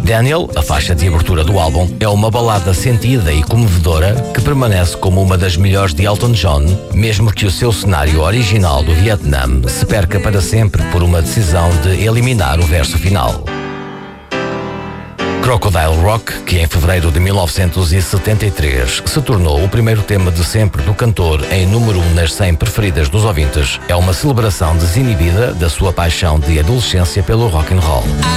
Daniel, a faixa de abertura do álbum, é uma balada sentida e comovedora que permanece como uma das melhores de Elton John, mesmo que o seu cenário original do Vietnã se perca para sempre por uma decisão de eliminar o verso final. Crocodile Rock, que em fevereiro de 1973 se tornou o primeiro tema de sempre do cantor em número 1 nas 100 preferidas dos ouvintes, é uma celebração desinibida da sua paixão de adolescência pelo rock and roll.